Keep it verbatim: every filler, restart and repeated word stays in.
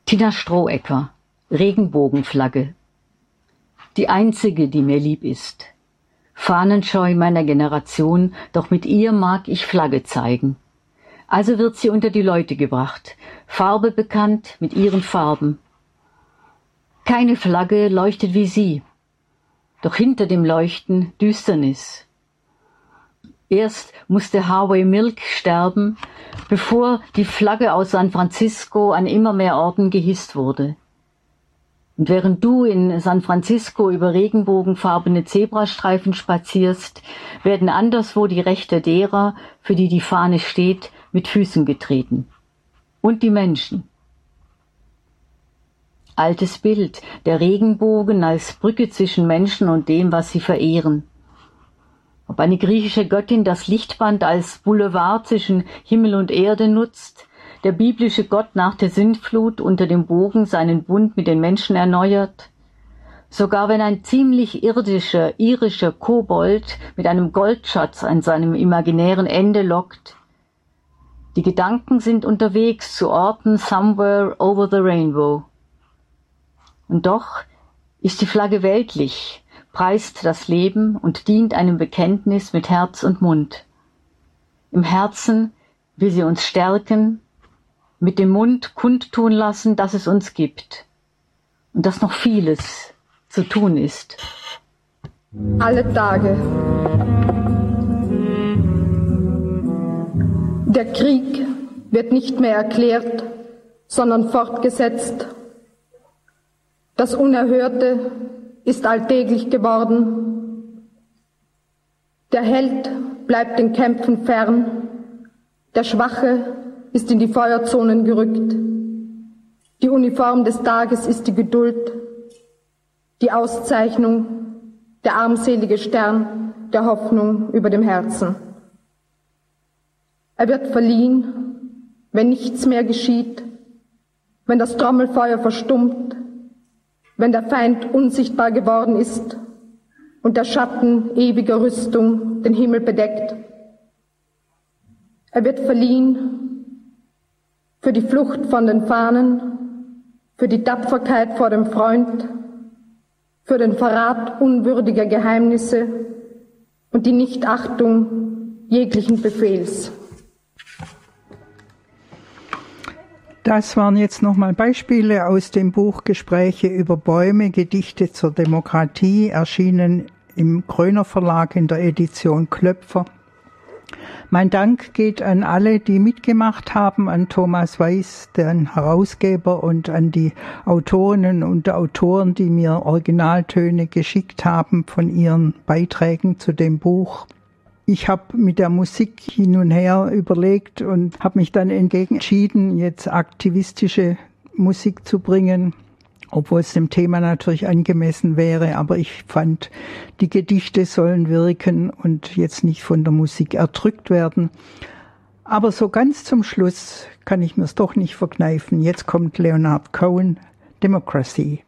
Tina Strohecker, Regenbogenflagge. Die einzige, die mir lieb ist. Fahnenscheu meiner Generation, doch mit ihr mag ich Flagge zeigen. Also wird sie unter die Leute gebracht, Farbe bekannt mit ihren Farben. Keine Flagge leuchtet wie sie, doch hinter dem Leuchten Düsternis. Erst musste Harvey Milk sterben, bevor die Flagge aus San Francisco an immer mehr Orten gehisst wurde. Und während du in San Francisco über regenbogenfarbene Zebrastreifen spazierst, werden anderswo die Rechte derer, für die die Fahne steht, mit Füßen getreten. Und die Menschen. Altes Bild, der Regenbogen als Brücke zwischen Menschen und dem, was sie verehren. Ob eine griechische Göttin das Lichtband als Boulevard zwischen Himmel und Erde nutzt, der biblische Gott nach der Sintflut unter dem Bogen seinen Bund mit den Menschen erneuert, sogar wenn ein ziemlich irdischer, irischer Kobold mit einem Goldschatz an seinem imaginären Ende lockt. Die Gedanken sind unterwegs zu Orten somewhere over the rainbow. Und doch ist die Flagge weltlich, preist das Leben und dient einem Bekenntnis mit Herz und Mund. Im Herzen will sie uns stärken, mit dem Mund kundtun lassen, dass es uns gibt und dass noch vieles zu tun ist. Alle Tage. Der Krieg wird nicht mehr erklärt, sondern fortgesetzt. Das Unerhörte ist alltäglich geworden. Der Held bleibt den Kämpfen fern, der Schwache ist in die Feuerzonen gerückt. Die Uniform des Tages ist die Geduld, die Auszeichnung, der armselige Stern der Hoffnung über dem Herzen. Er wird verliehen, wenn nichts mehr geschieht, wenn das Trommelfeuer verstummt, wenn der Feind unsichtbar geworden ist und der Schatten ewiger Rüstung den Himmel bedeckt. Er wird verliehen für die Flucht von den Fahnen, für die Tapferkeit vor dem Freund, für den Verrat unwürdiger Geheimnisse und die Nichtachtung jeglichen Befehls. Das waren jetzt nochmal Beispiele aus dem Buch Gespräche über Bäume, Gedichte zur Demokratie, erschienen im Kröner Verlag in der Edition Klöpfer. Mein Dank geht an alle, die mitgemacht haben, an Thomas Weiß, den Herausgeber, und an die Autorinnen und Autoren, die mir Originaltöne geschickt haben von ihren Beiträgen zu dem Buch. Ich habe mit der Musik hin und her überlegt und habe mich dann entgegen entschieden, jetzt aktivistische Musik zu bringen, obwohl es dem Thema natürlich angemessen wäre. Aber ich fand, die Gedichte sollen wirken und jetzt nicht von der Musik erdrückt werden. Aber so ganz zum Schluss kann ich mir's doch nicht verkneifen. Jetzt kommt Leonard Cohen, Democracy.